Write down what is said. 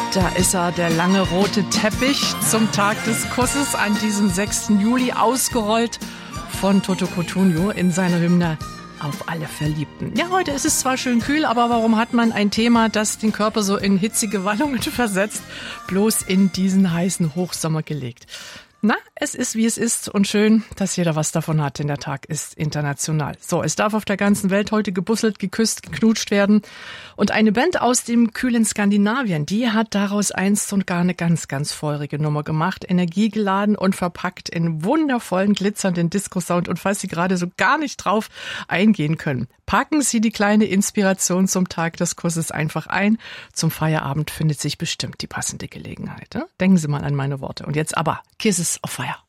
Da ist er, der lange rote Teppich zum Tag des Kusses an diesem 6. Juli, ausgerollt von Toto Cutugno in seiner Hymne Auf alle Verliebten. Ja, heute ist es zwar schön kühl, aber warum hat man ein Thema, das den Körper so in hitzige Wallungen versetzt, bloß in diesen heißen Hochsommer gelegt? Na, es ist, wie es ist und schön, dass jeder was davon hat, denn der Tag ist international. So, es darf auf der ganzen Welt heute gebusselt, geküsst, geknutscht werden. Und eine Band aus dem kühlen Skandinavien, die hat daraus einst und gar eine ganz, ganz feurige Nummer gemacht, energiegeladen und verpackt in wundervollen, glitzernden Disco-Sound. Und falls Sie gerade so gar nicht drauf eingehen können, packen Sie die kleine Inspiration zum Tag des Kusses einfach ein. Zum Feierabend findet sich bestimmt die passende Gelegenheit. Ne? Denken Sie mal an meine Worte. Und jetzt aber Kisses auf Fire.